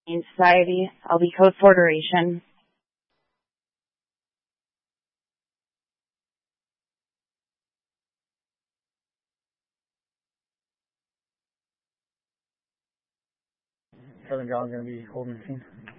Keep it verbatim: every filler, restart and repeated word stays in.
Society. I'll be code for duration. Southern John's going to be holding the scene.